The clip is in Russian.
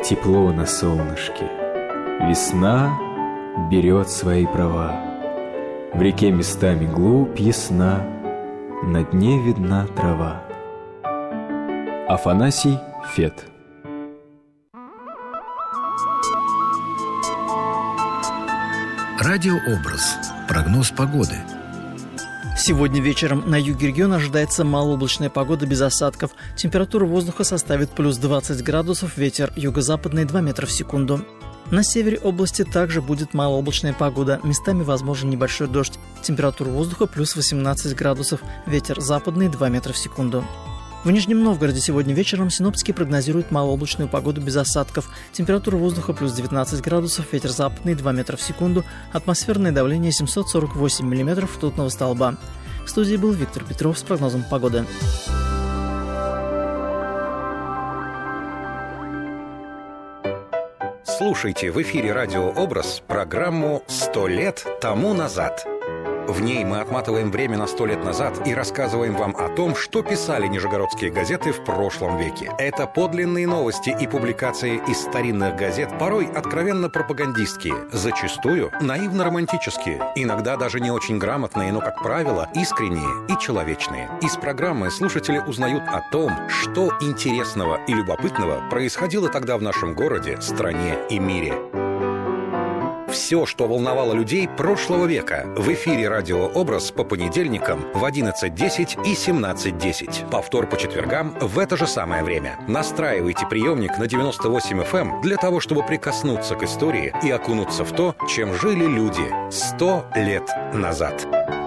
тепло на солнышке. Весна берет свои права. В реке местами глубь ясна, на дне видна трава. Афанасий Фет. Радиообраз. Прогноз погоды. Сегодня вечером на юге региона ожидается малооблачная погода без осадков. Температура воздуха составит плюс 20 градусов, ветер юго-западный 2 метра в секунду. На севере области также будет малооблачная погода, местами возможен небольшой дождь. Температура воздуха плюс 18 градусов, ветер западный 2 метра в секунду. В Нижнем Новгороде сегодня вечером синоптики прогнозируют малооблачную погоду без осадков. Температура воздуха плюс 19 градусов, ветер западный 2 метра в секунду, атмосферное давление 748 миллиметров ртутного столба. В студии был Виктор Петров с прогнозом погоды. Слушайте в эфире «Радиообраз» программу «100 лет тому назад». В ней мы отматываем время на 100 лет назад и рассказываем вам о том, что писали нижегородские газеты в прошлом веке. Это подлинные новости и публикации из старинных газет, порой откровенно пропагандистские, зачастую наивно-романтические, иногда даже не очень грамотные, но, как правило, искренние и человечные. Из программы слушатели узнают о том, что интересного и любопытного происходило тогда в нашем городе, стране и мире. Все, что волновало людей прошлого века. В эфире «Радиообраз» по понедельникам в 11:10 и 17:10. Повтор по четвергам в это же самое время. Настраивайте приемник на 98 FM для того, чтобы прикоснуться к истории и окунуться в то, чем жили люди 100 лет назад.